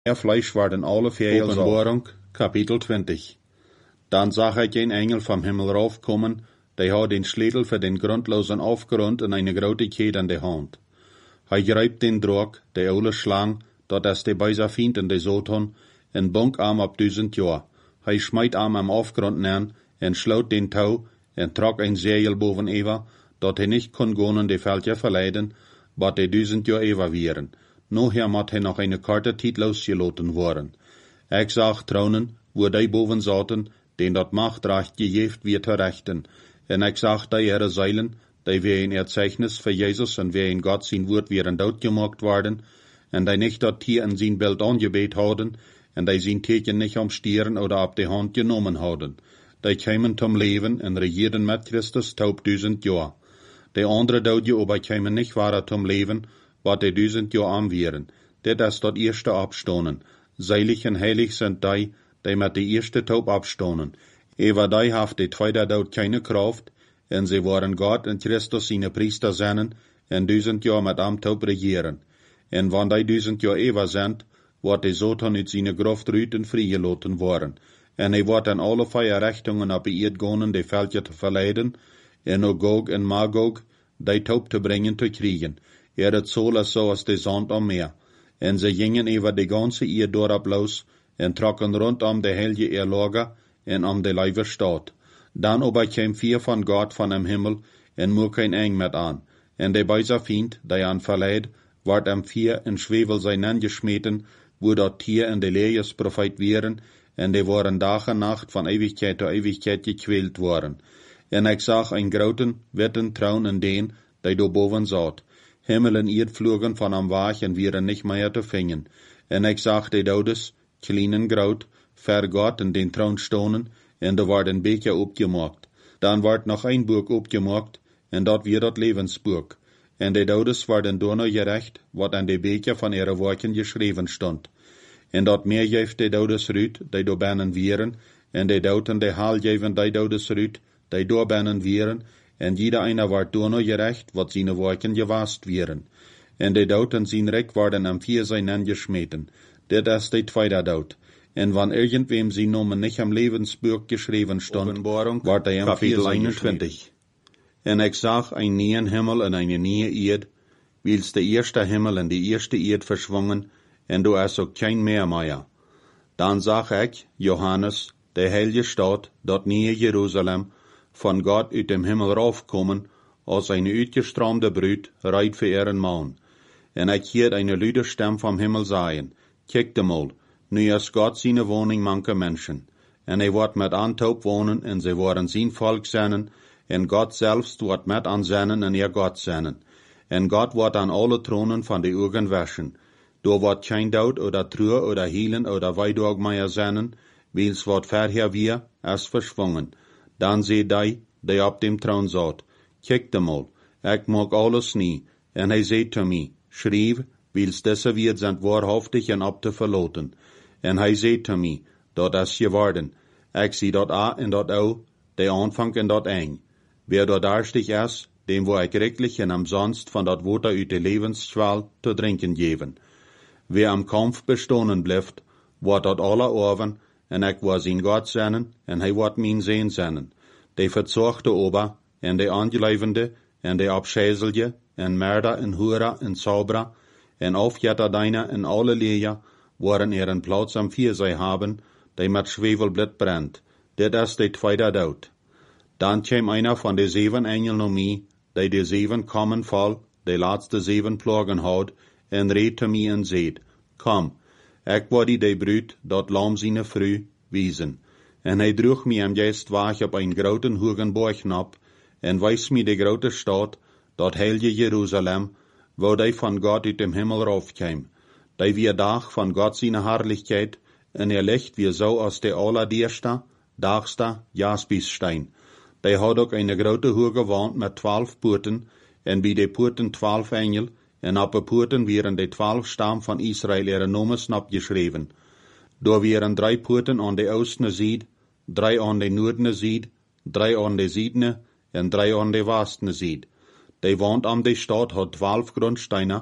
Ihr Fleisch werden alle Vögel so. Openbaring, Kapitel 20. Dann zag ik een engel vom Himmel raufkommen, der had den Schädel für den grundlosen Aufgrund in eine grote Kette in der Hand. Hij greift den Drog, der oude Schlang, dat is de beiser Feind in de Satan, en bunk am op 1000 jaar. Hij smijt am Aufgrund neer, en sloot den touw, en trok een Seil boven Eva, dat hij nicht kon gonen de Veldje verleiden, wat de 1000 jaar Eva wieren. Noher moet hij nog eine korte tijd losgelaten worden. Ik zag tronen, wo die boven zaten, den dat Machtrecht gegeven weer te rechten. En ik zag die ihre Zeilen, die weer een Erzeichnis für Jesus en weer in Gott zijn woord weer doodgemaakt worden, en die nicht dat Tier in zijn Bild angebet hadden, en die zijn teken nicht am Stieren oder op de Hand genomen hadden. Die kwamen zum Leben en regierden met Christus taub 1000 jaar. De andere doodje aber kwamen nicht waren zum Leben, wat de 1000 jaar am wieren. Dit is dat eerste abstonen. Seilig en heilig sind die met de eerste taub abstonen. Ewa die haft de tweede dood keine Kraft, en sie waren Gott en Christus seine Priester sennen, en 1000 jaar met am taub regieren. En wann die 1000 jaar Ewa sind, wordt de Satan uit seine Graft rüten vrijgelaten worden. En hij wordt in alle vier richtungen op de gonen de veldje te verleiden, en ook Gog en Magog, die taub te brengen te kriegen. Het zal zo als de zand am Meer. En ze gingen over de ganze dorp los, en trokken rondom de hele Lager, en om de Leiber Stadt. Dan aber kwam 4 van God van hem Himmel, en moer kein eng met aan. En de beiser Feind, die aan verleid, wordt am 4 in Schwevel zijn angeschmeten, wo dat Tier en de Elias Prophet wieren, en die waren dag en nacht van Ewigkeit tot Ewigkeit gequält worden. En ik zag een groten, witten Traun in den, die do boven zat. Himmel en Erd vlogen van am Waag en wieren nicht mehr te vingen. En ik zag de Dodes, klein en groot, ver Gott in den Traun stonen, en er wordt een beker opgemaakt. Dan wordt nog een boek opgemaakt, en dat weer dat levensboek. En de Dodes worden door gerecht, wat aan de beker van ihre woorden geschreven stond. En dat meer geeft de Dodes ruut, die door binnen wieren, en de douten de haal geven die Dodes ruut, die door binnen wieren, en jeder einer wordt door gerecht, wat zijn woorden gewast wieren. En de douten zijn rek worden am 4 zijn angeschmeten. Dit is de tweede dood. En wann irgendwem zijn nomen nicht am levensboek geschreven stond, wordt hij am 4 21. En ik zag een nieuwe Himmel en een nieuwe Erd, wils de eerste Himmel en de eerste Erd verschwungen, en du is ook kein meer. Dan zag ik, Johannes, de heilige Stadt, dat nieuwe Jerusalem, von Gott uit dem Himmel raufkommen, als eine uitgestroomde Brut, reit für ihren Mann. En ik hierd eine luide Stem vom Himmel sagen, kijk de mal, nu is Gott seine Wohnung manche Menschen. En hij wordt met aantaub wonen, en sie worden zijn Volk zijn, en Gott selbst wordt met aan zijn en Gott zijn. En Gott wordt aan alle Thronen van de Augen waschen. Door wordt geen dood oder Trauer oder Hielen oder Weidorg mehr zijn, wils wat verher wir, is verschwungen. Dan zei die op dem Thron zat, kijk de mal, ik mag alles nie. En hij zei te mij, schrijf, wils deze weer zijn waarhaftig en op te verloten. En hij zei te mij, dat is geworden. Ik zie dat A en dat O, de aanvang en dat eng. Wer dat daarstig is, dem wo ik rechtlich en umsonst van dat water uit de levensschwal te drinken geven. Wer am Kampf bestonen blijft, wordt dat alle oven, en ik was zijn God zijn, en hij wordt mijn zeen zijn. De verzochte ober, en de aangelevende, en de abscheiselje, en merda, en hura, en saubra, en aufjetterdeiner, en alle leer, waren ihren Platz am 4 zij haben, die met Schwefelblit brennt. Dit is de tweede dood. Dan kwam einer van de 7 Engel naar mij, die de 7 kommen vol, de laatste 7 plagen had, en reed te mij en zeid, kom, ik word die de bruid, dat lam zijn vrouw, wiesen. En hij droeg mij am geest waag op een groten hogen borgnap, en wees mij de grote stad, dat heilige Jerusalem, wo die van God uit dem Himmel raufkwam. Die weer dag van God zijn herrlichkeit, en licht weer zo als de allerdierste, dagste Jaspisstein. Die had ook een grote hoge wand met 12 poorten, en bij de poorten 12 engel, en op de poorten waren de 12 stam van Israël ihre nomes opgeschreven. Door waren 3 poorten aan de oostene zijde, 3 aan de noordene zijde, 3 aan de zuidene, en 3 aan de westene zijde. De wand am de stad had 12 grondsteinen,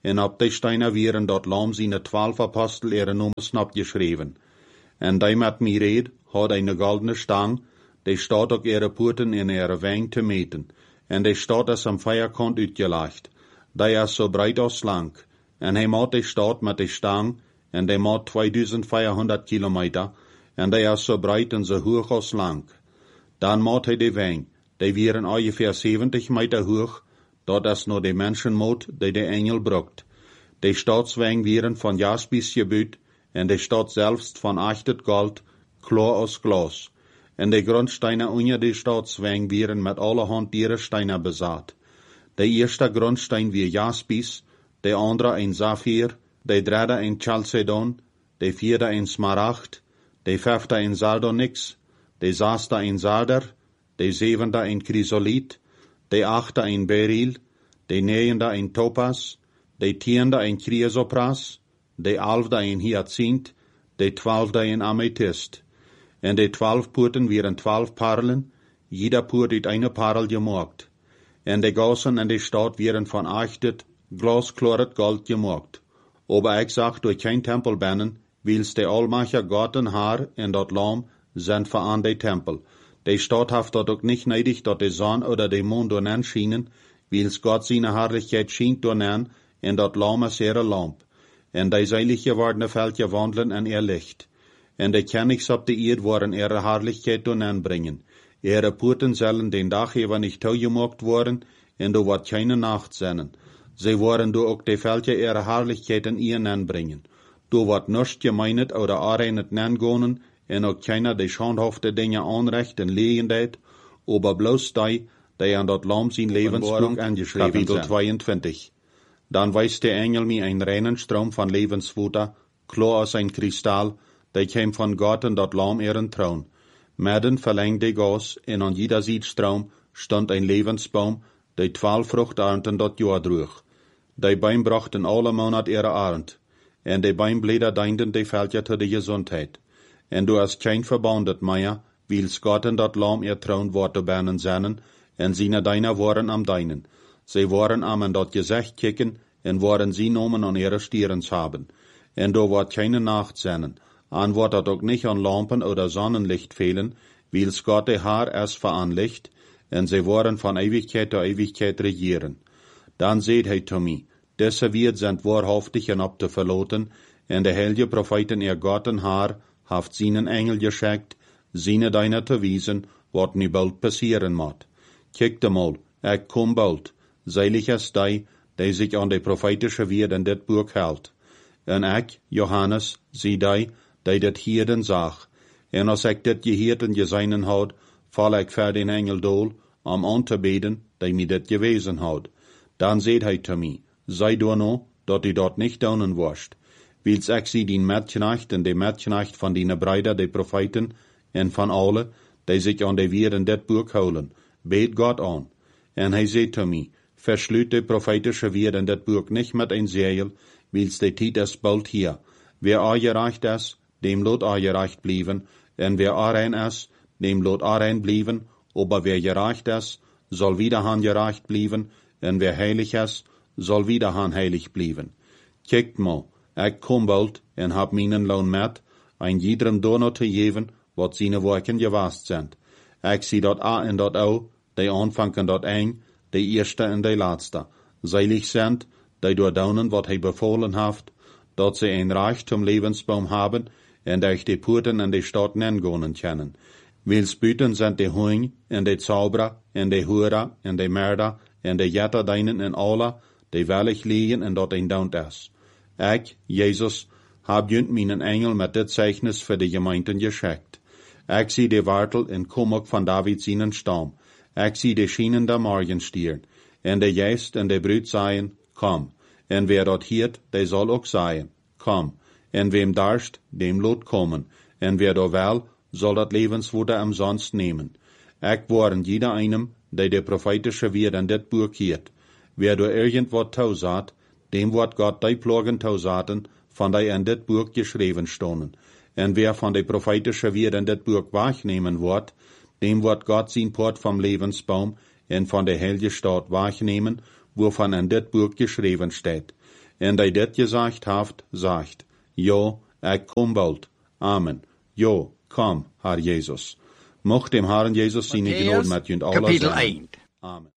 en op die steiner wieren dort lam seine 12 apostel ihre nummers opgeschreven. En die met mij red, had eine goldene stang, die staat ook ihre poorten in ihre weng te meten, en die staat als am Feierkant uitgelegt. Die is so breit als lang, en hij maat die staat met die stang, en die maat 2400 kilometer, en die is so breit en so hoog als lang. Dan maat hij die weng, die wieren ongeveer 70 meter hoog, dat is nur die mensenmoot die de engel brukt. Die staatsweng wieren van jaspis gebuut, en die staat selbst van echtet gold, klar als glas. En de grondsteinen onder die staatsweng wieren met allerhand dierensteinen bezaad. De eerste grondstein wie jaspis, de andere een saphir, de derde een chalcedon, de vierde een smaragd, de vijfde een sardonyx, de zesde een zarder, de zevende een chrysoliet, de achte een beryl, de negende een topaz, de tiende een chrysopras, de 11e een hyacint, de 12e een amethyst. En de 12 poorten wieren 12 parelen, jeder poort uit eine parel gemaakt. En de gassen en de stad wieren van echtet, glasklaret gold gemaakt. Aber ik zag door geen tempel bannen, wils de almachtige God en haar en dat lam zijn van de tempel. De stad heeft dat ook niet neidig dat de zon oder de mond doornen schienen, wils God zijn herrlichkeit schient doornen en dat lam is ihre lamp. En de zeilig gewordene veldje wandelen en ihr licht. En de Königs op de eerd worden ihre herrlichkeit doornen brengen. Ihre poorten zullen den dag even niet toegemaakt worden, en do wordt keine nacht zijn. Zij worden do ook de veldje ihre herrlichkeit in ihr brengen. Do wordt nichts gemeinet oder areinet gonen, en ook keiner de schandhafte dingen aanrecht en legendheid, aber bloos die aan dat lam zijn levensboek aangeschreven Kapitel 22. Dan weist de engel mij een reinen stroom van levenswater, klar als een kristal, die kwam van God en dat lam ihren troon. Midden verlengd de gas, en aan jeder Stroom stond een levensboom, die 12 vruchternten dat jaar droeg. Die boom brachten alle maand ihre arend, en de boombleder dienden de veldje tot de gezondheid. En du hast kein verbondet meer, wils God en dat lam ihr troon wordt te bannen zijn, en zijn deiner waren am deinen. Zij waren am en dat gezicht kicken, en waren sie nomen an ihre stierens haben. En du wordt keine Nacht zijn, an wordt dat ook nicht an Lampen oder Sonnenlicht fehlen, wils Gott de haar es veranlicht, en zij waren van Ewigkeit zu Ewigkeit regieren. Dan seht hij zu mij, deze wird sind wahrhaftig en op te verloten, en de heilige Propheten ihr Gott en haar, haft seinen Engel geschickt, seine deiner te wiesen, wat nu bald passieren moet. Kijk de mal, ik kom bald, seilig is die sich an de prophetische Wort in dit boek hält. En ik, Johannes, zie die dit hierden zag. En als ik dit geheerd en gezeinen houd, val ik voor den Engel dool, om aan te beden, die mij dit gewezen houd. Dan zeet hij te mij, sei door nou, dat die dat niet doen worst. Wils ik zie die Metknecht en de Metknecht van die Breider, de Propheten, en van alle, die zich aan de Wort in dit boek houden, beet God aan. En hij zei te mij, verschluit de prophetische Wort in dit boek niet met een zeil, wils de tijd is bald hier. Wer aangereicht is, dem lot aangereicht blijven, en wer aanrein is, dem lot aanrein blijven, aber wer gereicht is, zal wieder han gereicht blijven, en wer heilig is, zal wieder han heilig blijven. Kijkt mal, ik kom bald, en hab meinen Lohn met, ein jedrem Donner te geven, wat seine Werken gewast sind. Ik zie dat a en dat o, die aanvangen dat een, die eerste en die laatste. Seilig sind, die doordaunen wat hij befohlen heeft, dat ze een Reichtum Lebensbaum haben, en durch die Poorten en die Stadt nengonen kennen. Wils buiten sind die Huing, en die Zauberer, en die Hurer, en die Mörder, en die Jetterdeinen en alle, die wellig liegen en dat een daunt is. Ik, Jezus, hab junt mijn Engel met dit Zeichnis voor de Gemeinden geschickt. Ik zie de Wartel en kom ook van David zijn stam. Ik zie de schienende Morgenstier, en de Geest en de Brut zeggen, kom. En wer dat hiert, die zal ook zeggen, kom. En wem darst, dem lot komen. En wer da wel, zal dat levenswoord umsonst nemen. Ik waren jeder einem, die de prophetische Wort in dit boek hiert. Wer door irgendwat tausat, dem wordt God die Plagen tausaten, van die in dit boek geschreven stonden. En wer van de prophetische Wort in dit boek wahrnehmen wordt, dem wordt God zijn Port vom Lebensbaum en van de heilige Stadt wahrnehmen, wovon in dit boek geschreven steht. En die dit gezegd heeft, zegt, ja, ik kom bald. Amen. Ja, kom, Herr Jezus. Mocht dem Herrn Jezus zijn genade met jullie allen Kapitel zijn. 1. Amen.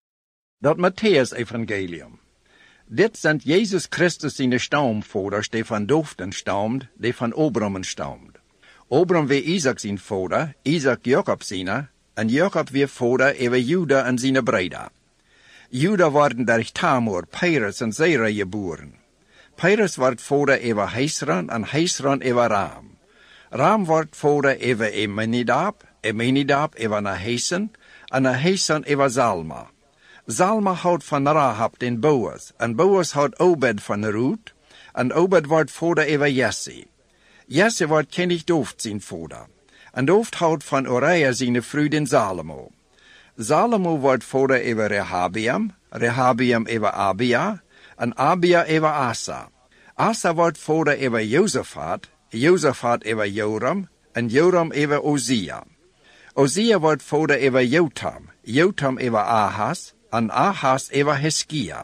Dat Matthäus-evangelium. Dit sind Jesus Christus seine Stammvaders, die van Doften stammt, die van Abraham stammt. Abraham weer Isaac zijn vader, Isaac Jacob zijn, en Jacob weer vader over Juda en zijn breder. Juda worden durch Tamar, Peres en Zera geboren. Peres wordt vader over Hesron en Hesron over Ram. Ram wordt vader over Eminadab, Eminadab over Nahesen en Nahesen over Zalma. Zalma houdt van Rahab den Boaz, en Boaz houdt Obed van Ruth, en Obed wordt vader over Jesse. Jesse wordt König Doft zijn vader, en Doft houdt van Uriah zijn vrouw den Salomo. Salomo wordt vader over Rehabiam, Rehabiam over Abia, en Abia over Asa. Asa wordt vader over Josaphat, Josaphat over Joram, en Joram over Ozia. Ozia wordt vader over Jotam, Jotam over Ahas, en Ahas over Heskia.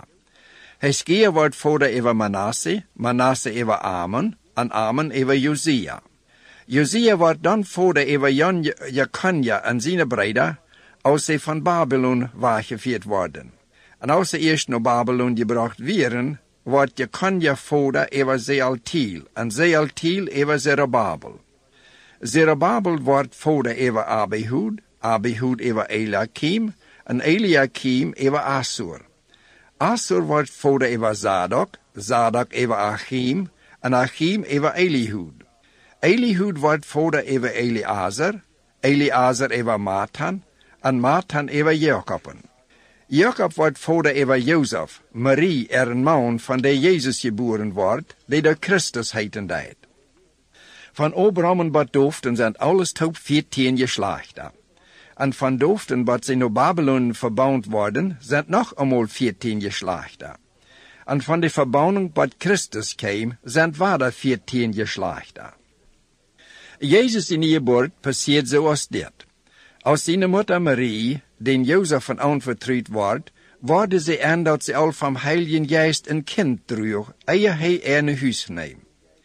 Heskia wordt vader over Manasse, Manasse over Amon, en Amon over Josia. Josia wordt dan vader over Jekanja en zijn breder, als ze van Babylon weggevoerd worden. En als ze eerst naar Babylon gebracht werden, wordt Jekanja vader over Zealtiel, en Zealtiel over Zerubabel. Zerubabel wordt vader over Abihud, Abihud over Eliakim, en Eliakim over Assur. Assur wordt vader over Zadok, Zadok over Achim, en Achim over Elihud. Elihud wordt vader over Eleazar, Eleazar over Matan, en Matan over Jacoben. Jacob wordt vader over Jozef, Marie een man van de Jezus geboren wordt, die de Christus heten deed. Van Abraham en Bad Doften zijn alles top 14 geslachten. En van Doften wat ze naar Babylon verbouwd worden, zijn nog eenmaal 14 geslachten. En van de verbouwing wat Christus kwam, zijn verder 14 geslachten. Jezus in geboorte passiert zoals dit. Als zijn moeder Marie, den Jozef van aanvertrouwd wordt, worden ze aan dat ze al van Heiligen Geest een kind droeg, eer hij naar huis neemt.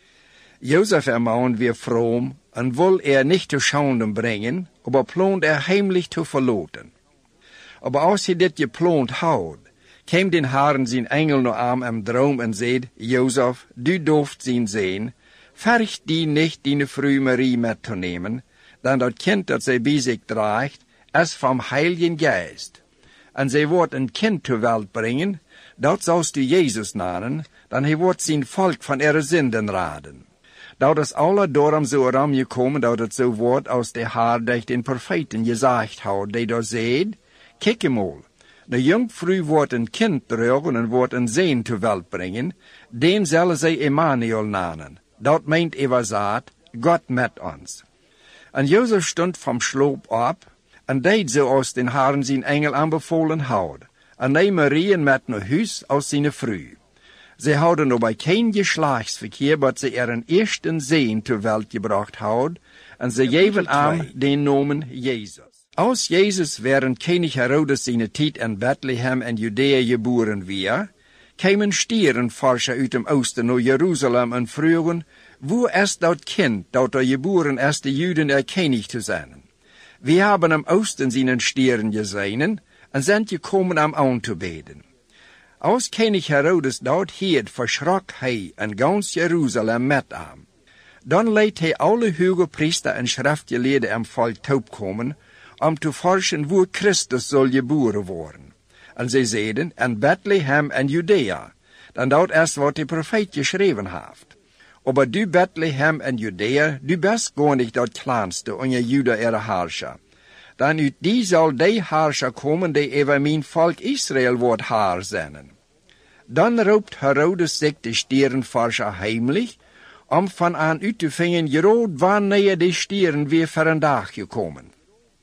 Jozef ermahnt weer vroom en wil niet te schande brengen, aber plant heimlich te verloten. Aber als hij dit geplant houdt, kwam den Herrn zijn engel naar am droom en zei, Jozef, du durft zien, vergt die niet die vrouw Marie met te nemen, dan dat kind dat zij bij zich draagt, is van Heiligen Geist. En zij wordt een kind ter wereld brengen, dat zoust u Jezus namen, dan hij wordt zijn volk van ihre zinden raden. Dat is alle daarom zo ram gekomen, dat het zo wordt als de Heer durch den Propheten gezegd houdt, die daar zeid, kijk eenmaal, de jongvrouw wordt een kind dragen en wordt een zoon ter wereld brengen, den zullen zij Emmanuel namen. Dat meint übersaat, God met ons. En Jozef stond vom sloop op, en deed zoals den Herrn zijn engel aanbevolen houdt, en neem Marie met naar huis als zijn vrouw. Ze houden aber geen geslachtsverkeer, wat ze een eersten zoon ter wereld gebracht houdt, en ze geven aan den nomen Jezus. Als Jezus während König Herodes zijn tijd in Bethlehem en Judea geboren weer, kwamen stierenforscher uit dem Oosten naar Jeruzalem en vroegen, wo is dat kind dat er geboren is de Juden erkennig te zijn? We hebben am Oosten zijn stieren gezien en zijn gekomen am aan te beden. Als König Herodes dat heerd, verschrok hij en gans Jeruzalem met hem. Dan leidt hij alle hoge priester en schriftgeleerden am volk toekomen, om te forschen wo Christus zal geboren worden. En zij zeiden, in Bethlehem en Judea, dan dat is wat de profeet geschreven heeft. Aber du Bethlehem en Judea, du best gar nicht dat kleinste onder Juda ihre Herrscher. Dan uit die zal de Herrscher komen, die over mijn volk Israël wordt Herr zijn. Dan roept Herodes zich de stierenforscher heimlich, om van aan uit te vingen, gerad wanneer de stieren weer voor een dag gekomen.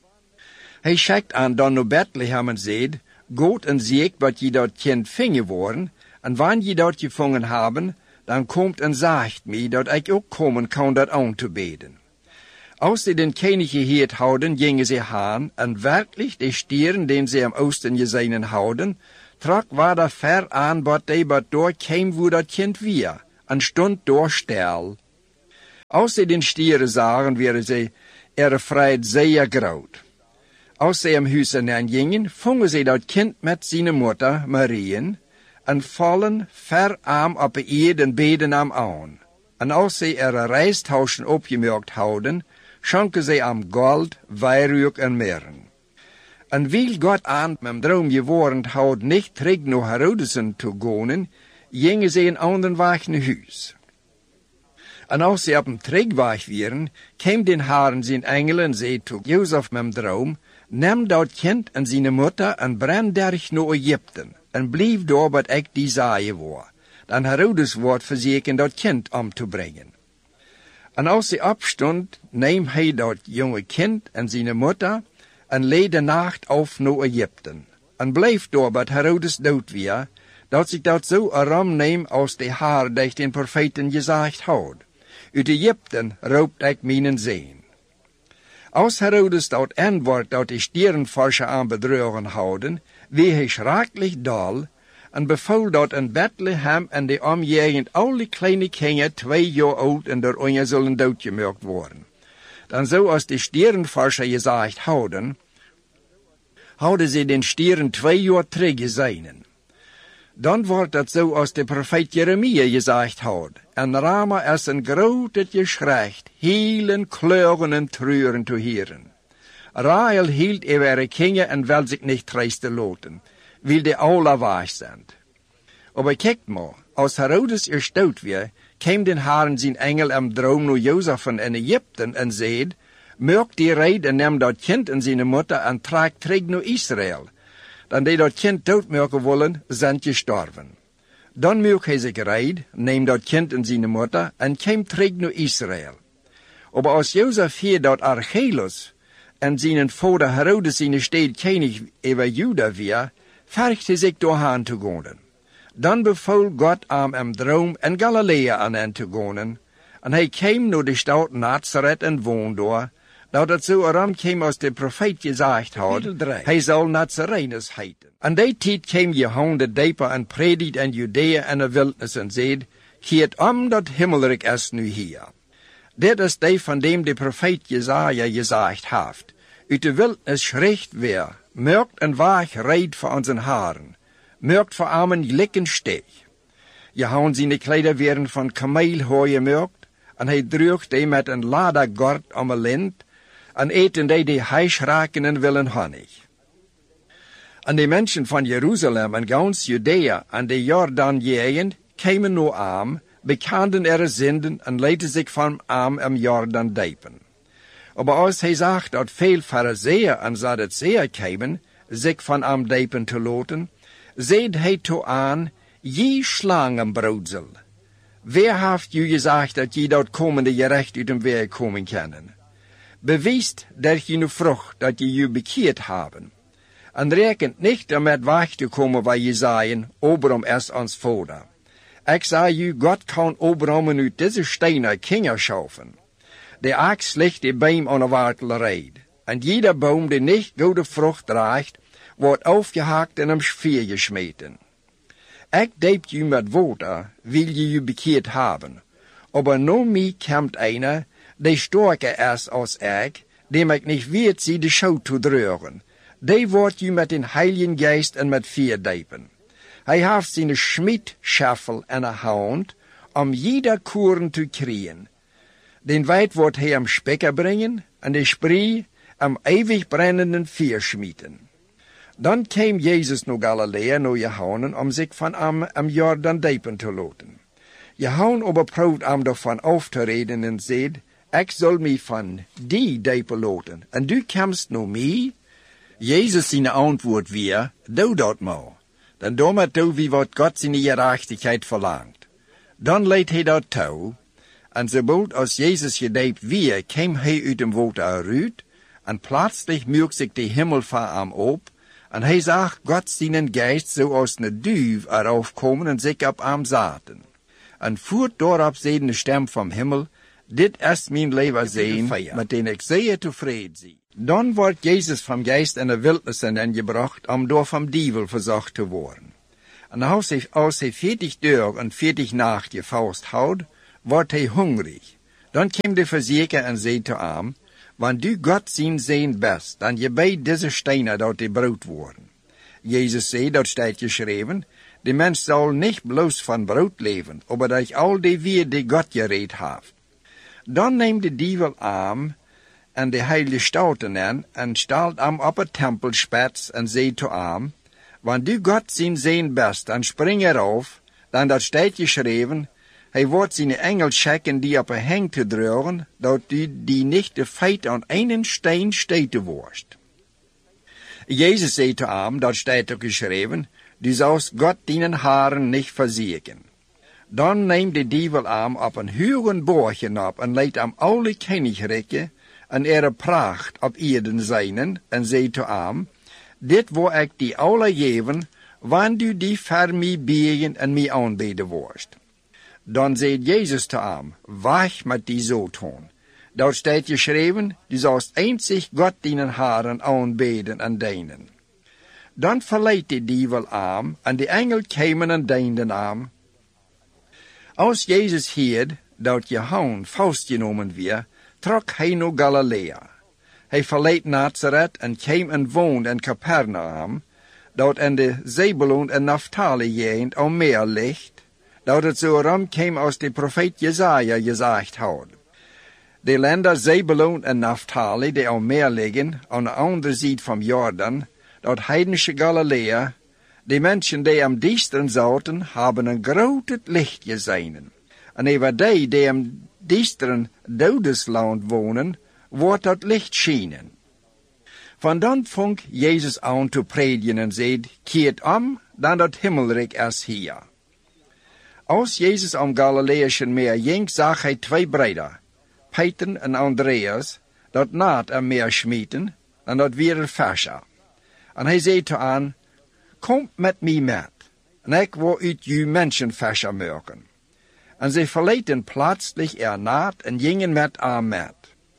Hij schickt aan dan naar Bethlehem en zegt, Gott en zie wat je dat kind vingen worden, en wanneer je dat gevangen hebben, dan komt en zegt mij dat ik ook komen kan dat aan te beden. Als ze den König geheerd houden, gingen ze haan, en werkelijk de stieren, den ze am Oosten gezien houden, trok waar dat ver aan wat hij wat door kwam wo dat kind weer, en stond door stil. Als ze den stieren zagen, werden ze vrijheid zeer groot. Als ze hem huizen aangingen, vongen ze dat kind met zijn moeder, Marien, en vallen ver aan op de eerd en beden hem aan. En als ze een rijsthuisje opgemerkt hadden, schonken ze hem goud, wierook en mirren. En weil God aan met droom gewarend had niet terug naar Herodesen te gaan, gingen ze een ander weg naar huis. En als ze op een terugweg waren, kwam den Herren zijn engel en zei tot Jozef met droom, neem dat kind en zijn moeder en breng derg naar Egypten, en blijf daar wat ik die zei wou. Dan Herodes wordt verzekerd dat kind om te brengen. En als hij opstond, neem hij dat jonge kind en zijn moeder, en leed de nacht af naar Egypten. En bleef daar wat Herodes dood weer, dat zich dat zo erom neem als de Heer die den profeten gezegd had. Uit Egypten roopt ik mijn zeen. Als Herodes dat antwoord dat de stierenforscher aan bedrogen houden, wie hij schrikkelijk dal, en beval dat in Bethlehem en de omgegend alle kleine kinderen 2 jaar oud en daaronder zullen doodgemerkt worden. Dan zoals de stierenforscher gezegd houden ze den stieren 2 jaar teruggezien. Dan wordt het zo als de profeet Jeremia gezegd had. En Rama is een grote geschrecht, hielen, kleuren en treuren te heren. Rahel hield er kinderen en wil zich niet troosten laten, wil de alle weg zijn. Maar kijk maar, als Herodes dood weer, kwam den Herren zijn engel am droom naar Jozef in Egypten en zei, maak die reid en neem dat kind en zijn moeder en trek terug naar Israël. Dan die dat kind doodmaken willen, zijn gestorven. Dan maak hij zich reid, neem dat kind en zijn moeder en kwam terug naar Israël. Maar als Jozef hier dat Archelos en zijn vader Herodes zijn stad koning over Juda weer, vergt hij zich doorheen te gaan. Dan beval God hem droom in Galilea aan hen te gaan, en hij kwam naar de stad Nazareth en woonde daar, dat het zo erom kwam als de profeet gezegd had, hij zal Nazarenus heten. En die tijd kwam Johannes de Doper en predikt in Judea en de wildnis en zei, keert om dat himmelrijk is nu hier. Dit is die van dem de profeet Jesaja gezegd heeft. Uit de wildnis schricht weer, merkt een weg reed voor onze haren, merkt voor armen glikken steeg. Johannes zijn kleider werden van kameelhooi gemerkt, en hij droeg die met een ladergord om een lint, en eten die heisch raken en willen honig. En de mensen van Jeruzalem en gans Judea en de Jordan-gegend kwamen naar hem, bekenden er zinden en lieten zich van hem im Jordan diepen. Maar als hij zag dat veel Farizeeën en Sadduceeën kwamen, zich van hem diepen te laten, zei hij toe aan, je slangenbroedsel, wie heeft u gezegd dat je dat komende gerecht uit hem weer komen kennen? Bewijst dat je nu vroeg dat je je bekeerd hebben. En rekent niet om met weg te komen waar je zeiden, Abraham is ons vader. Ik zei u, God kan Abraham uit deze stenen kinderen schaffen. De ax ligt de boom aan de wortel. En jeder boom die niet goede vrucht draagt, wordt aufgehakt en om vuur gesmeten. Ik deep je met water, wil je je bekeerd hebben. Maar na mij komt einer, die sterker is als ik, dem ik niet weet zie de schouw te dreuren. Die wordt je met een Heiligen Geest en met vuur diepen. Hij heeft zijn schmiedschaffel in de hand, om jeder koren te kriegen. Den wijd wordt hij am spekker brengen, en de spree am eeuwig brennenden vuur schmieten. Dan kwam Jezus naar Galilea, naar Johannes, om zich van hem am Jordan diepen te laten. Johannes overproeft hem daarvan af te reden en zei, ik zal mij van die diepen laten, en du komst naar mij? Jezus zijn antwoord weer, doe dat maar. Dan daarmee doe wie wat God zijn gerechtigheid verlangt. Dan leidt hij dat toe, en sobald als Jezus gediept weer, kwam hij uit dem water eruit, en plötzlich merkt zich de hemel voor hem op, en hij zag God zijn geest zoals een duif erop komen en zich op hem zaten. En voert daarop zei de stem van hemel, dit is mijn leverzijn, met den ik zeer tevreden zie. Dan wordt Jezus van geest in de wildnis ingebracht, om door van dievel verzocht te worden. En als hij 40 dagen en 40 nachten vasthoudt, wordt hij hungrig. Dan komt de verzeker en zei te hem, want du God zijn best, dan je bij deze stenen dat die brood worden. Jezus zei, dat staat geschreven, de mens zal niet bloos van brood leven, maar dat al die weer die God gereed heeft. Dan neemt de dievel aan en de heilige stouten aan en stelt hem op het tempelspets en zei te hem, want du God zijn best, dan spring erop, dan dat staat geschreven, hij wordt zijn engel schikken die op een heng te dragen, dat die niet de feit aan een steen steten wordt. Jezus zei te hem, dat staat ook geschreven, du zoudt God dienen haren niet verzieken. Dan neemt de dievel hem op een hoge borgen op en leidt hem alle koninkrijken en pracht op ierden zijnen en zei te hem, dit wil ik die alle geven, wanneer du die voor mij begen en mij aanbeden wordt. Dan zei Jezus te hem, wacht met die zoothoorn. Dat staat geschreven, du zoudt einzig God dienen haren aanbeden en dienen. Dan verleidt de dievel hem en de engel kwamen en dienden hem. Als Jezus hield dat Johannes vastgenomen werd, trok hij naar Galilea. Hij verliet Nazareth en kwam en woonde in Capernaum, dat in de Zebulon en Naphtali gegend al meer ligt, dat het zo ram kwam als de profeet Jesaja gezegd had. De landen Zebulon en Naphtali, die al meer liggen, aan de andere zijde van Jordan, dat heidnische Galilea, de mensen die am diesteren zaten, hebben een groot licht gezien. En over die am diesteren dodesland wonen, wordt dat licht schijnen. Van dan vond Jezus aan te predigen en zei, keert om, dan dat himmelrijk is hier. Als Jezus am Galileische meer ging, zag hij 2 broeders, Peter en Andreas, dat naad am meer schmieten, en dat waren visser. En hij zei te hen, kom met mij met, en ik wil uit u mensenvisser maken. En zij verlieten plötzlich naad en gingen met hem met.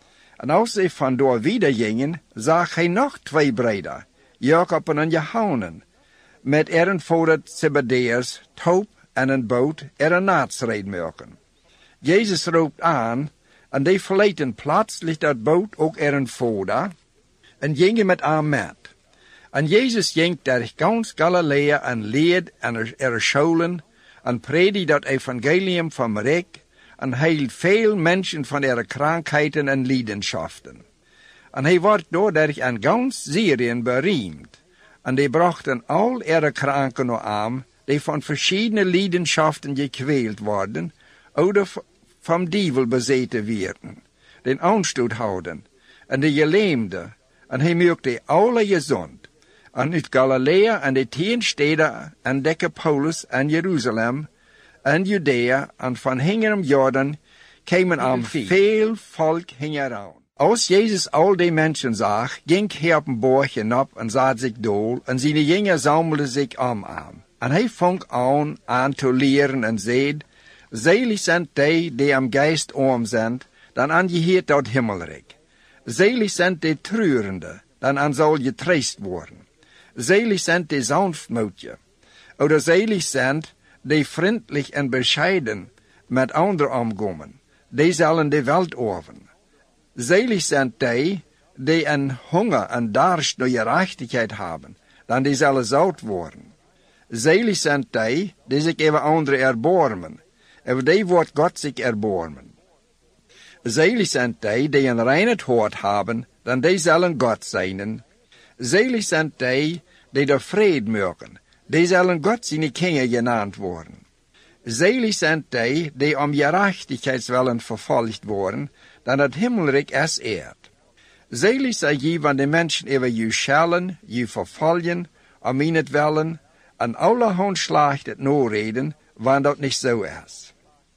En als zij vandoor wieder gingen, zag hij nog 2 broeders, Jacob en Johannes, met een vader Zebedeus, touw en een boot een naadsrijd maken. Jezus roept aan, en die verlieten plötzlich dat boot ook een vader, en gingen met hem met. En Jezus ging door ganz Galilea en leed en scholen, en predikte dat evangelium van Rijk, en heilt veel mensen van ihre krankheden en leidenschaften. En hij wordt doordat in ganz Syrien beroemd, en die brachten al ihre kranken naar hem, die van verschillende leidenschaften gekwält worden, oder vom dievel bezeten werden, den aanstoot houden, en de gelähmde, en hij maakte alle gezond. En uit Galilea en de 10 steden en Decapolis en Jeruzalem en Judea en van hingerom Jordan kwamen aan veel volk hingeraan. Als Jezus al die mensen zag, ging hij op een borgje op en zat zich dool, en zijn jongeren zammelden zich om hem. En hij vong aan te leren en zei, zelig zijn die am geest arm zijn, dan aan je heet dat himmelrijk. Zelig zijn die treurende, dan aan zal je troost worden. Zelig zijn die sanftmoedige, oder zelig zijn die vriendelijk en bescheiden met anderen omgaan, die zullen de welt erven. Zelig zijn die een honger en dorst naar gerechtigheid hebben, dan die zullen zout worden. Zelig zijn die zich over anderen erbarmen, over die wordt God zich erbarmen. Zelig zijn die een rein hart hebben, dan die zullen God zijn. Zelig zijn die de vrede maken, die zullen God zijn kinderen genaamd worden. Zelig zijn die om gerechtigheidswillen vervolgd worden, dan het himmelrijk is eerd. Zelig zijn je, want de mensen over je schellen, je vervolgen, om mijnentwillen, en allerhand slacht het noorreden, want dat niet zo is.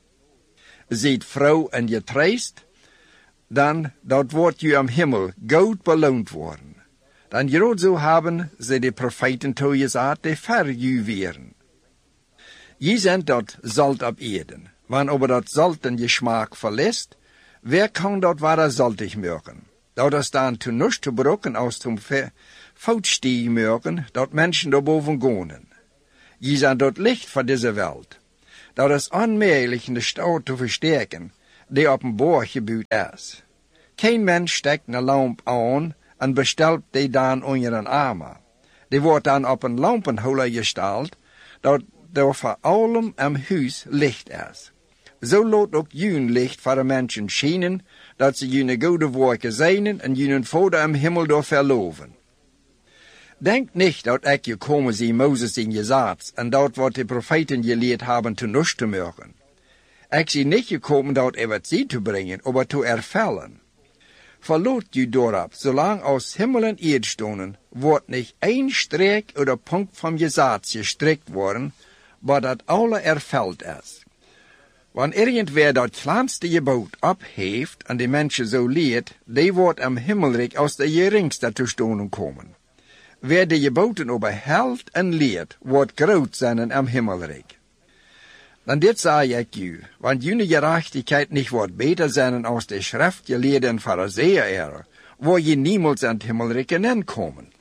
Ziet vrouw en je troost, dan dat wordt je am Himmel goed beloond worden. Dan je zo hebben ze de profeten toegezegd die ver je weren. Je zijn dat zout op eden, want over dat zout en je smaak verliest, wer kan dat ware saltig maken? Dat is dan te niets te brokken als zum foutstieg maken, dat mensen daarboven gonen. Je zijn dat licht van deze wereld. Dat is onmogelijk in de stad te versterken, die op een boor gebouwd is. Geen mens steekt een lamp aan en bestelt die dan onder een armen. Die wordt dan op een lampenholler gesteld, dat er voor allem am huis licht is. Zo laat ook jullie licht voor de mensen schijnen, dat ze jullie goede werken zien en jullie Vader am Himmel door verloven. Denk niet dat ik gekomen zie Mozes in Jesaat en dat wat de profeten geleerd hebben te nust te maken. Ik zie niet gekomen dat wat ze te brengen, maar te ervellen. Verloot je daarop, zolang als Himmel en Erde stonden, wordt niet één streek oder punt van Jesaat gestrikt worden, maar dat alle erveld is. Wanneer irgendwer dat kleinste gebod opheeft en de mensen zo leert, die wordt am Himmelrijk als de geringste te stonden komen. Wer de geboten overhelt en leert, wordt groot zijn am Himmelrijk. Dan dit zei ik u, want jullie gerechtigheid niet wordt beter zijn als de schriftgeleerden Farizeeën, waar je niemals aan het Himmelrijk in komen.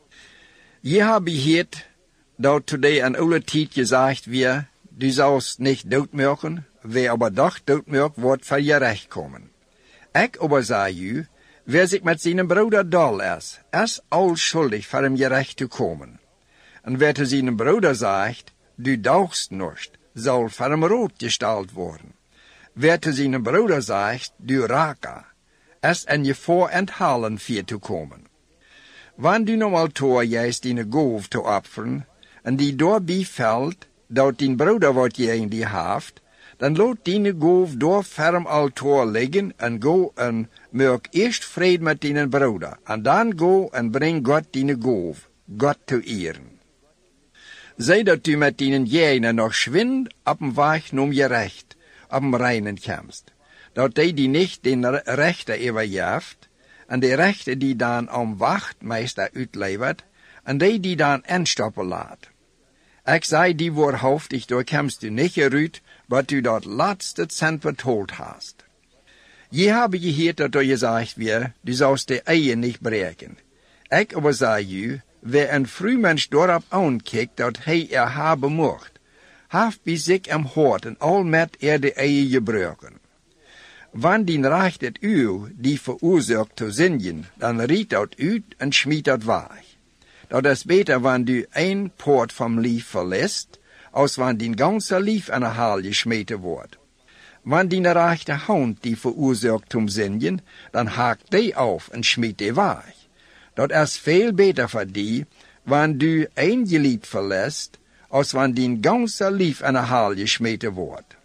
Je hebt gehoord dat today een oude tijd gezegd werd, du sollst niet doodmaken, wer aber doch doodmaakt, wordt voor je recht komen. Ik aber zei u, wer zich met zijn broeder dol is al schuldig voor hem gerecht te komen. En wer te zijn broeder zegt, du daugst nicht, zal voor hem rood gesteld worden. Wer te zijn broeder zegt, du raka, is en je voor enthalen voor te komen. Wanneer du normaal toe juist die goof te offeren, en die doorbij valt, dat die broeder wat je in die heeft, dan laat die goof door ferm altaar liggen en go en maak eerst vrede met die broeder. En dan go en breng God die goof, God te eren. Zij dat u met die jenen nog schwind op een weg noem je recht, op een reinen komst. Dat die niet den rechter overjaft, en de rechter die dan om wachtmeester uitlevert, en die dan instoppen laat. Ik zei die woordhoofdig, door komst u niet eruit, wat u dat laatste cent betaald hast. Je habe gehoord dat er gezegd werd, du sollst de eie niet breken. Ik aber zei u, wer een vroegmens daarop aankijkt dat hij hebben mocht, heeft bij zich am hart en al met de eie gebruiken. Wanneer die recht het uw die veroorzaakt te zingen, dan riet dat uit en schmiet dat weg. Dat is beter wanneer du een poort van lief verlässt, als wanneer die ganze lief aan een haal geschmeten wordt. Wanneer die rechte hand die veroorzaakt te zingen, dan haakt die auf en schmiet die weg. Dat is veel beter voor die, wanneer du een gelied verlässt, als wanneer die ganze lief aan een haal geschmeten wordt.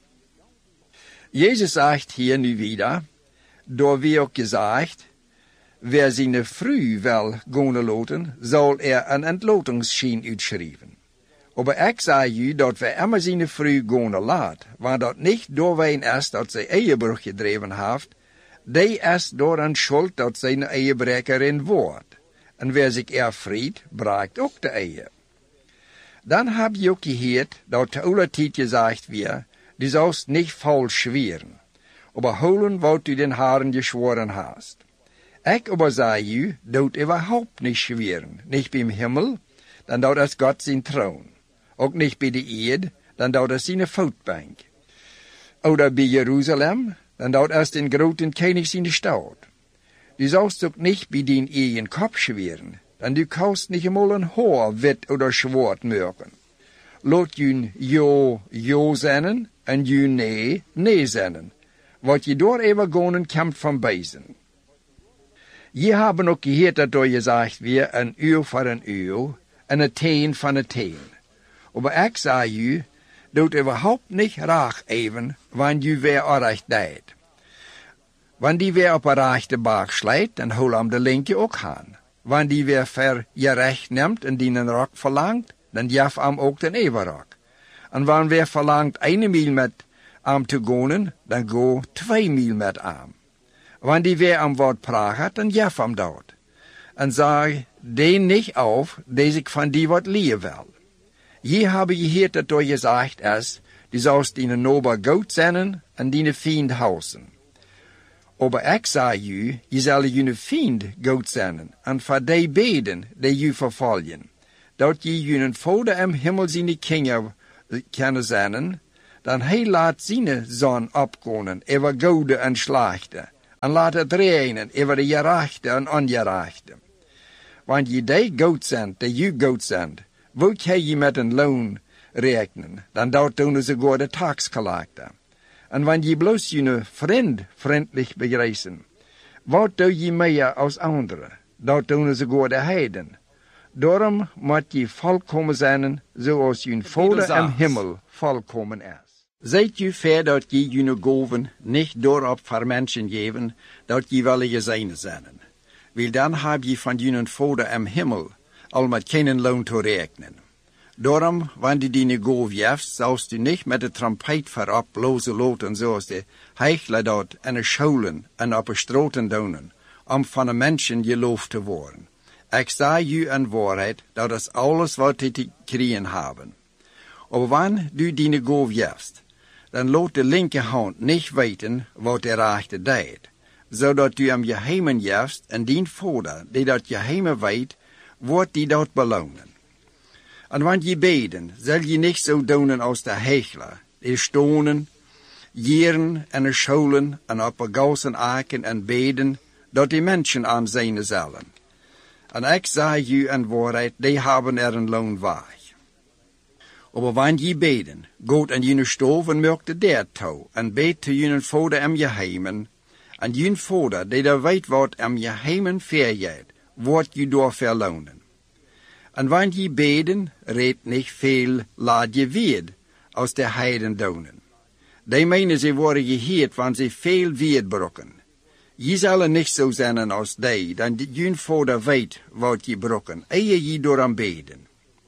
Jezus zegt hier nu wieder, door wie ook gezegd, wer zijn vrouw wel gaan laten, zal een entlotingsschien uitschrijven. Maar ik zei u dat we immer zijn vrouw gaan laat, want dat niet doorwijn is dat zij eiebrug gedreven heeft, die is door een schuld dat zij een eiebrekerin wordt. En wer zich ervriet, breekt ook de eie. Dan heb je ook gehoord dat de oude tijd gezegd werd, du sollst nicht falsch schweren, aber holen wat du den Haaren geschworen hast. Ik aber zei u, dat überhaupt nicht schweren, nicht beim Himmel, dan dat is Gott zijn troon. Ook nicht bei der Erde, dan dat is zijn voetbank. Oder bei Jeruzalem, dan dat is den groten König zijn stad. Du sollst ook nicht bei den eigen Kopf schweren, dan du kannst nicht einmal ein Haar wit oder schwart maken. Laat jun jo zennen, en jun nee zennen. Wat je door even gonen komt van beisen. Je hebben ook gehoord dat door gezegd weer een uur voor een uur, en een teen van een teen. Maar ik zei u, dat überhaupt niet raag even, wanneer je weer orecht deed. Wanneer die weer op een rechte baak slijt, dan hol hem de linker ook aan. Wanneer die weer ver je recht neemt en die een rok verlangt, dan jaf hem ook den evenrok. En wanneer weer verlangt 1 mil met am te gaan, dan go 2 mil met am. Wanneer die weer am wat praat, dan jaf hem dat. En zeg, den niet auf, die ik van die wat leer wil. Je habe gehoord dat door gezegd is, du sollst die nober goed zennen en die vriend hausen. Aber ik zei u, je zal je vriend goed zennen en voor die beden die je vervolgen. dat je junen Vader im Himmel zijn Kinder kennen zijn, dan hij laat zijn zon opkomen over goede en slechte, en laat het regenen over de gerechte en ongerechte. Want je die goed zijn, die je goed zijn, hoe kan je met een loon rekenen, dan dat doen ze goede de taxcollector. En wanneer je bloos je vriend vriendelijk begrijzen, wat doe je meer als anderen? Dat doen ze goede heiden. Daarom moet je volkomen zijn, zoals je Vader im Himmel volkomen is. Zijt je ver dat je je gaven niet doorop voor mensen geven, dat je willen zijn zijn. Wil dan heb je van je Vader im Himmel al met geen loon te rekenen. Daarom, wanneer die gave geeft, zoals u niet met de trompet voorop blozen loten, zoals de heichelen dat en de scholen en op de straten doen, om van de mensen geloofd te worden. Ik zei u een waarheid, dat is alles wat die te krijgen hebben. Maar wanneer u die gave geeft, dan laat de linkerhand niet weten wat de rechter deed, zodat u hem geheimen geeft en dien Vader, die dat geheimen weet, wordt die dat belonen. En wanneer je beden, zal je niet zo doen als de heichelen, die stonen, jeren en de scholen en op de gauzen aken en beden, dat die mensen aanzien zullen. En ik zeg u een waarheid, die hebben er een loon weg. Maar wanneer je beden, gaat en je stof en merkt de deur toe, en beet te je Vader im geheimen, en je Vader, die daar weet wat im geheimen vergeet, wordt je door verlonen. En wanneer je beden, redt niet veel, laat je weer, als de heiden doen. Die menen ze worden geheerd, want ze veel weerbrokken. Je zal niet zo zijn als die, dan je Vader weet wat je brokken, eer je door hem beden.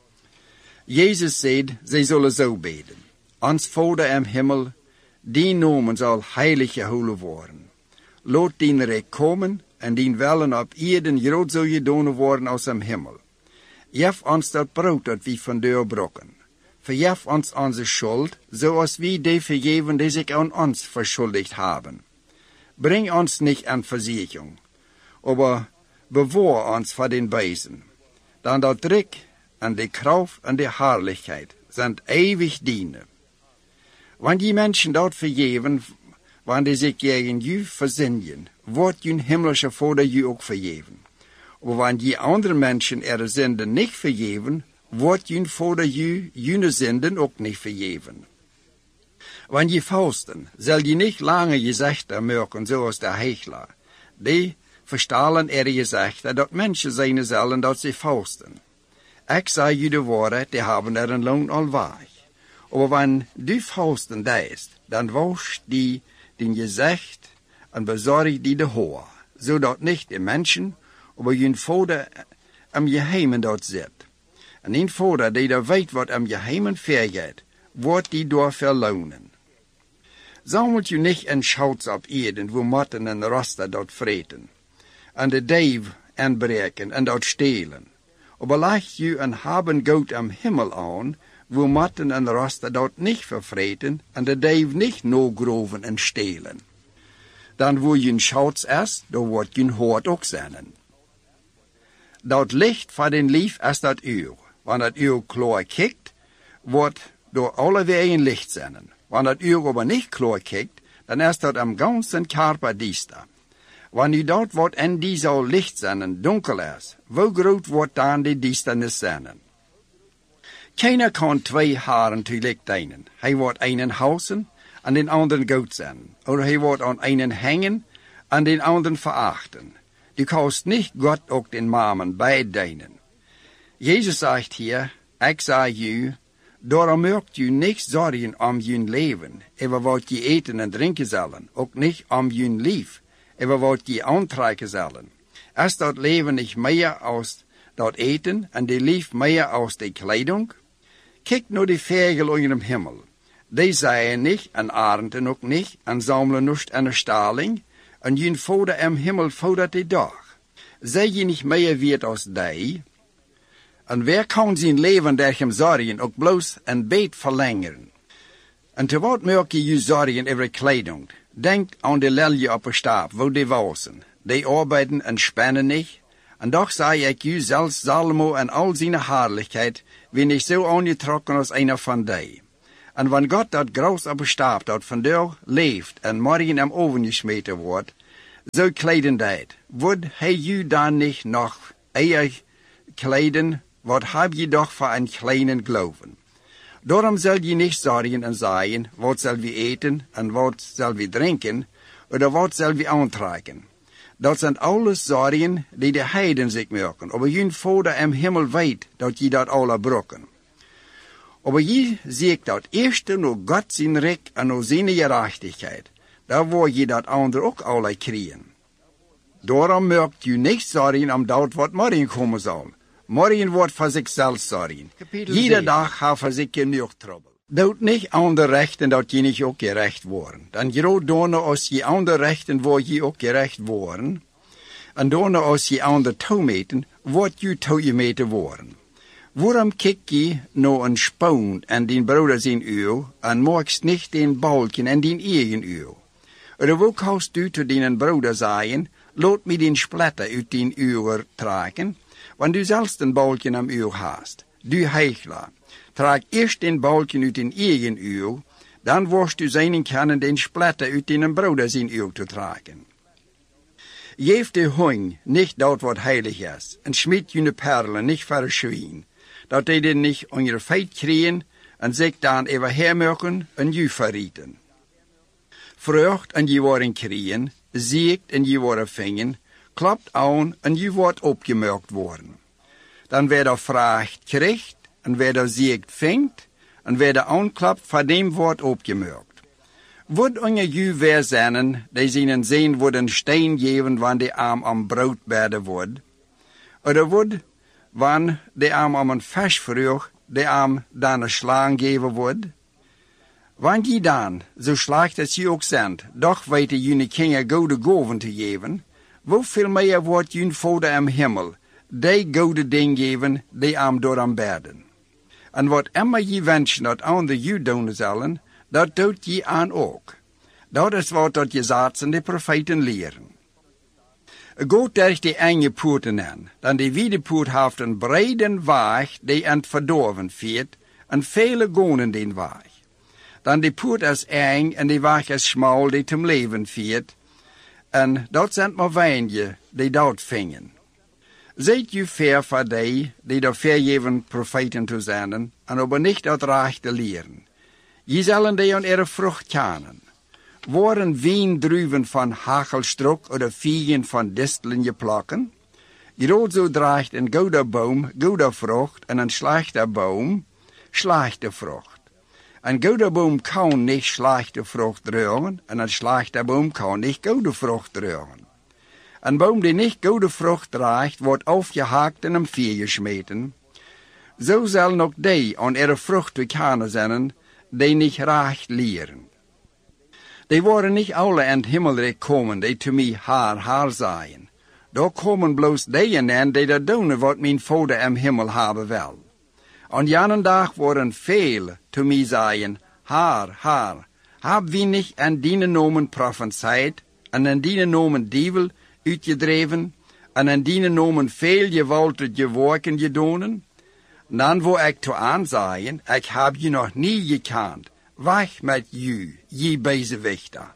Jezus zei, zij zullen zo beden. Ons Vader im Himmel, die noemen zal heilig gehouden worden. Laat dien rijk komen, en dien willen op ierden groot zal gedaan worden als im Himmel. Geef ons dat brood dat we vandaag brokken. Vergeef ons onze schuld, zoals we die vergeven die zich aan ons verschuldigd hebben. Breng ons niet aan verzoeking, maar bewaar ons voor den Bösen. Dan dat Rijk en de kracht en de heerlijkheid zijn eeuwig dienen. Want die mensen dat vergeven, wanneer zich tegen u verzinnen, wordt je himmlische Vader je ook vergeven. Maar wanneer die andere mensen er zinden niet vergeven, wordt je Vader je zinden ook niet vergeven. Wanneer je vasten, zal je niet lange gezichten maken zoals de heichelaar. Die verstalen er gezichten dat mensen zijn zullen dat ze vasten. Ik zeg je de waarheid, die hebben er een loon al weg. Maar wanneer du vasten deist, dan wasch die gezicht en bezorg die de haar, zodat niet de mensen, maar je Vader am geheimen dat zit. En een Vader die daar weet wat am geheimen vergeet, wordt die door verlonen. Zamelt je niet een schouts op eden, wo matten en rosten dat vreten, en de dief aanbreken en dat stelen. Maar leg je een haben goud am Himmel aan, wo matten en rosten dat niet vervreten, en de dief niet nogroven en stelen. Dan wo je een schouts is, dan wordt je hoort ook zijn. Dat licht van den lief is dat uur. Wanneer dat uur klaar kijkt, wordt door alle wegen licht zijn. Wanneer dat uur aber niet klaar kijkt, dan is dat am ganzen Körper diester. Wanneer dat wat in die zal licht zijn en donker is, hoe groot wordt dan die diisternis zijn? Keiner kan twee haren tegelijk dienen. Hij wordt einen hausen en den anderen goed zijn. Of hij wordt aan einen hangen en den anderen verachten. Du kannst nicht Gott ook den Mamen beiddienen. Jezus zegt hier, ik zeg u, daarom mögt u niet zorgen om je leven, over wat je eten en drinken zullen, ook niet om je lief, over wat je aantrekken zullen. Is dat leven niet meer als dat eten en de lief meer als de kleding? Kijk naar de vogel onder de hemel. Die zaaien niet en arenden ook niet en zamelen niet in de staling, en je Vader im Himmel fordert die dag. Zij je niet meer weet als die? En wer kan zijn leven door hem zorgen ook bloos een beet verlengeren? En te wat merk je zorgen over kleding? Denk aan de lelje op de stap, wo die wassen. Die arbeiden en spannen niet, En doch zei ik u, zelfs Salomo en al zijn haarlijkheid, wie niet zo aangetrokken als einer van die. En wanneer God dat groot opgestaapt dat vandaag leeft en morgen hem overgesmeten wordt, zo kleden dat, wordt hij u dan niet nog eeuwig kleden, wat heb je toch voor een kleinen geloven. Daarom zal je niet zorgen en zeggen, wat zal we eten en wat zal we drinken, of wat zal we aantrekken. Dat zijn alles zorgen die de heiden zich maken, aber je Vader im Himmel weet dat je dat alle brokken. Aber je ziet dat eerste nog God zijn rijk en nog zijn gerechtigheid, daar word je dat andere ook alle krijgen. Daarom maakt je niet zorgen om dat wat morgen komen zal. Morgen wordt voor zichzelf zorgen. Iedere dag heeft voor zich genoeg trouble. Doet niet andere rechten dat je niet ook gerecht worden. Dan groot doen als je andere rechten wordt je ook gerecht worden. En doen als je andere toemeten, wordt je toegemeten worden. Waarom kijk je naar een spoon en die broeder zijn uw, en maakst niet den balken en die eigen uw? Of hoe kannst du te die broeder zeggen, laat me den splatter uit die uw trekken, want du zelfs den balken am uw haast. Du heichler, trag eerst den balken uit den eigen uw, dan worst du zijn kunnen den splatter uit den broeder zijn uw te trekken. Geef de hong niet dat wat heilig is, en schmied je perlen niet voor een schwien, dat die den niet on je feit krijgen en zich dan even hermerken en je verrieten. Vrucht en je worden krijgen, ziekt en je worden vingen, klapt aan en je wordt opgemerkt worden. Dan werd er vraagt krijgt, en werd er ziekt vingt, en werd er aanklapt van dem wordt opgemerkt. Wordt onder je weer zijn, die zijn zin worden steen geven, wanneer de arm am brood beden wordt, oder wordt, wanneer de arm am een vers vroeg, de arm dan een slang geven wordt? Wanneer je dan, zo slecht als je ook bent, doch weten jullie kinderen goede gaven te geven, hoeveel meer wordt jullie Vader im Himmel, die goede ding geven, die am door am beden. En wat immer je wensen dat anderen je doen zullen, dat doet je aan ook. Dat is wat dat je zaten de profeten leren. Goed durch die enge poorten aan, dan die wiedepoort heeft een brede weg die aan het verdorven viert, en vele gonen den weg. Dan die poort is eng en die weg is smal die zum leven viert, en dat zijn maar weinige die dat vingen. Zijt u ver voor die daar vergeven profeten te zenden, en aber niet dat rechte leren. Je zullen die aan ihre vrucht kennen. Worden wiendruiven van hagelstrok oder viegen van disteln geplokken? Groot zo draagt een goede boom goede vrucht en een slechte boom slechte vrucht. Een goede boom kan niet slechte vrucht dragen en een slechte boom kan niet goede vrucht dragen. Een boom die niet goede vrucht draagt, wordt afgehakt en hem vuur gesmeten. Zo zal nog die aan ihre vrucht kennen zijn, die niet recht leren. Die worden niet alle in het himmelrijk komen, die te mij haar zijn. Daar komen bloos die in die dat doen wat mijn Vader im Himmel hebben wil. Aan jenen dag worden veel te mij zeggen, haar, heb wie niet in die nomen profeteerd, en in die nomen dievel uitgedreven, en in die nomen veel geweldige gewerken gedonen? Dan wil ik toe aanzeggen, ik heb je nog niet gekend. Weg met je bezewichter.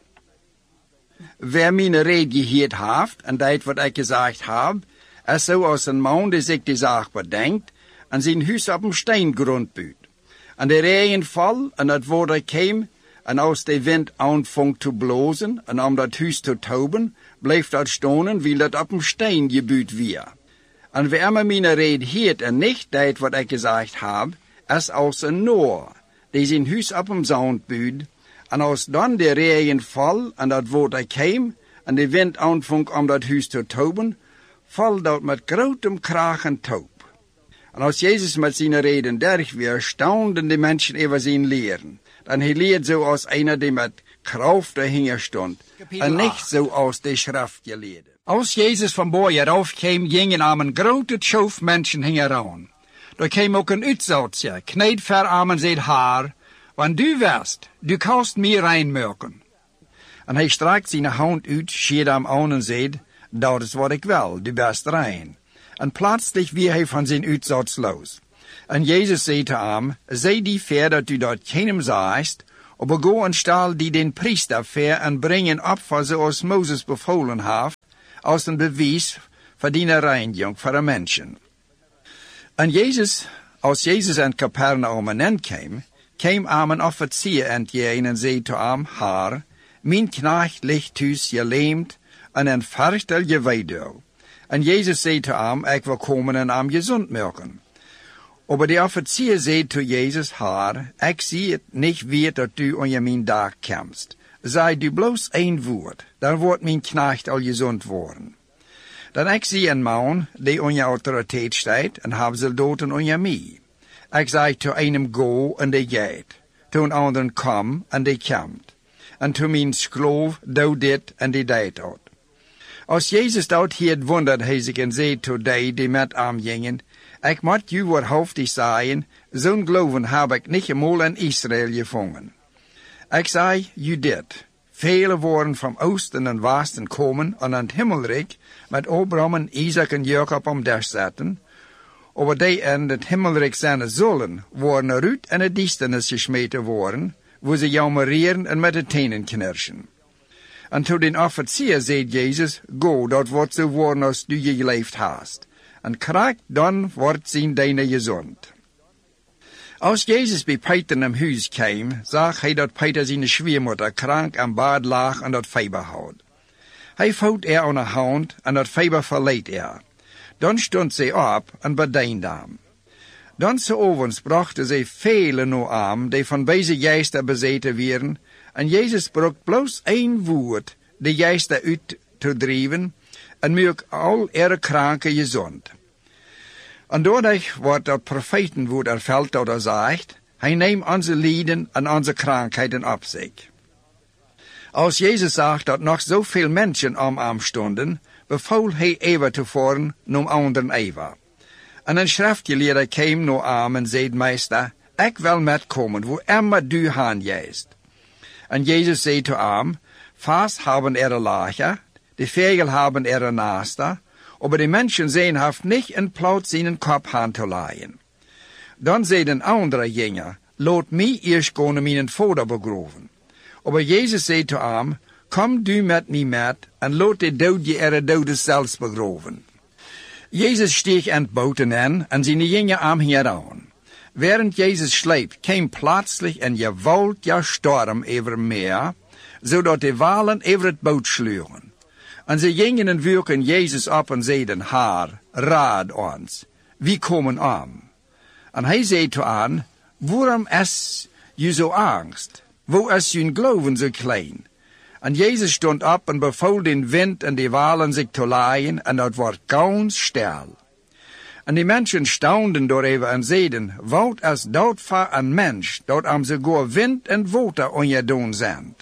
Wer mijn rede gehoord heeft, en dat wat ik gezegd heb, is zo als een man die zich die zaak bedenkt, en zijn huis op een steengrond bouwt. En de regen val, en het water kwam, en als de wind aanvangt te blozen, en om dat huis te toben, blijft dat stonen, wie dat op een steen gebouwd weer. En wie immer mijn rede hoort, en niet dat wat ik gezegd heb, is als een Noor, die zijn huis op een zand bouwt, en als dan de regen val, en dat water kwam, en de wind aanvangt om dat huis te toben, valt dat met grote kracht en toop. En als Jezus met zijn reden derg weer, staunden de mensen over zijn leren. Dan hij leert zo als einer die met kracht dahinter stond, en niet zo als de schrift geleerde. Als Jezus van boven raufkwam, gingen aan een grote schof mensen hingeran. Daar kwam ook een uitzoutje, kneed verarmen zijn haar, want du wist, du kannst mij reinmerken. En hij strekt zijn hand uit, schiet hem aan en zei, dat is wat ik wil, du bent rein. En plötslich weer hij van zijn uitzats los. En Jezus zei te hem, zij die ver dat u dat keinem zaist, aber go en stal die den priester ver en brengen op voor zoals Mozes bevolen heeft, als een bewijs voor die reiniging voor de mensen. En als Jezus in Capernaum kwam een officier entgegen en zei te hem, Heer, mijn knecht ligt thuis gelähmt en een verchtel geweidel. En Jezus zei te hem, ik wil komen en hem gezond maken. Aber de officier zei te Jezus, Heer, ik zie het niet weer dat u onder mijn dag komst. Zei du bloos één woord, dan wordt mijn knecht al gezond worden. Dan ik zie een man die onder autoriteit staat en heb soldaten onder mij. Ik zei te einem go en die gaat, te een anderen kom en die komt. En te mijn skloof doe dit en die deed dat. Als Jezus dat hier wondert hij zich en zei te die met hem gingen, ik moet u waarhaftig zeggen, zo'n geloven heb ik niet eenmaal in Israël gevonden. Ik zei u dit, vele worden van oosten en westen komen en aan het himmelrijk met Abraham en Isaac en Jacob om der zetten, aber die in het himmelrijk zijn zullen, worden eruit in het duisternis gesmeten worden, wo ze jammeren en met de tenen knirschen. En toen den officier zei Jezus, go, dat wordt zo worden als du je geleefd hast. En krijg, dan wordt zijn deine gezond. Als Jezus bij Peter in huis kwam, zag hij dat Peter zijn schwiemoeder krank aan bad lag en dat feber had. Hij vouwt aan de hand en dat feber verleed Dan stond zij op en bediende hem. Dan s'avonds brachten zij velen naar hem, die van deze geesten bezeten werden, en Jezus sprak bloos één woord, de geesten uit te drijven, en maak al ihre kranken gezond. En doordat wordt dat profetenwoord erveld dat zegt, hij neemt onze lijden en onze krankheden op zich. Als Jezus zag dat nog zoveel mensen om hem stonden, beval hij even te voeren naar anderen even. En een schriftgeleerde kwam naar hem en zei, meester, ik wil metkomen, wo immer du heen jijst. En Jezus zei te hem, vast hebben ihre lager, de vogel hebben ihre naasten, aber die mensen zijn heeft niet een plaats in een kop aan te laaien. Dan zei een andere jongen, laat mij eerst gaan mijn vader begraven. Aber Jezus zei te hem, kom du met mij met, en laat de dood je ihre doden zelfs begraven. Jezus steeg aan het boten in, en zijn jongen aanhing aan. Während Jezus sleep, kwam plötzlich een gewaltige storm over meer, zodat de walen over het boot sloegen. En ze gingen en wurken Jezus op en zeiden, Heer, raad ons, wie komen om? En hij zei te hen, waarom is je zo angst? Wo is je geloven zo klein? En Jezus stond op en beval den wind en de walen zich te laaien, en dat wordt ganz stil. En die mensen staunden daarover en zeiden, wat is dat voor een mens, dat am sogar wind en water onderdoen zijn?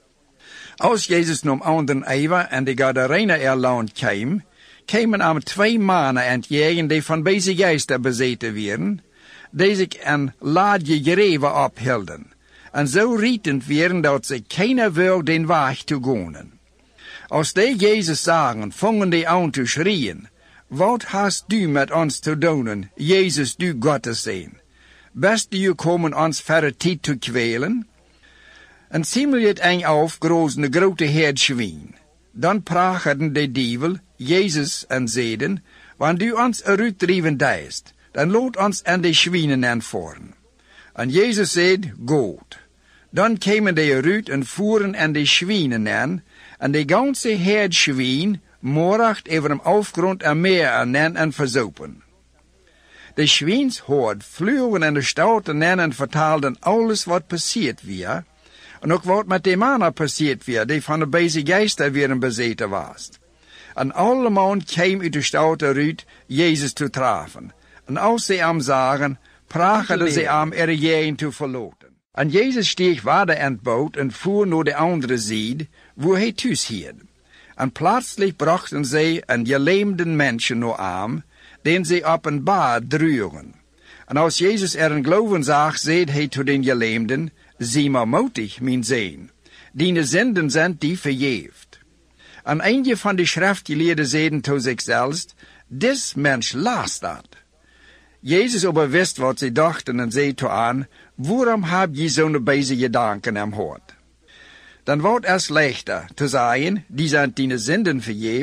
Als Jezus nam anderen even en de Gadarener-land kwam, kwamen hem 2 mannen entgegen die van deze geesten bezeten werden, die zich een laadje gereven ophielden, en zo rietend werden dat ze keiner wil den weg te gaan. Als die Jezus zagen, vangen die aan te schreeuwen, wat hast du met ons te doen, Jezus, du Gottes Zoon? Best du komen ons verre tijd te kwelen? En ziemlich het eng aufgrozen de grote herdschwien. Dan prachten de dievel, Jezus, en zeiden, wanneer du ons eruit drijven deist, dan laat ons aan de schwienen aanvoeren. En Jezus zei, goed. Dan kwamen de eruit en voeren aan de schwienen aan, en de ganze herdschwien moracht over hem afgrond en meer aan en verzopen. De schwienshoord vlogen en de stouten en vertaalden alles wat passiert weer, en ook wat met de mannen passiert weer, die van de beze geesten weer bezeten was. En allemaal kwam uit de stoute eruit Jezus te treffen. En als ze hem zagen, prachten ze hem ergeen te verlaten. En Jezus steeg verder in het boot en voer naar de andere zijde, wo hij thuis hield. En plötzlich brachten zij een gelähmden mensen naar hem, den ze op een bad droegen. En als Jezus een geloven zag, zei hij tot den gelähmden, zie maar moedig, mijn zoon. Dine zinden zijn die vergeeft. En een van die schriftgeleerden zeiden tot zichzelf, dis mens las dat. Jezus aber wist wat zij dachten en zei toe aan, waarom heb je zo'n böse gedanken am Hort? Dan wordt es leichter te zeggen, die zijn die Sünden vergeven,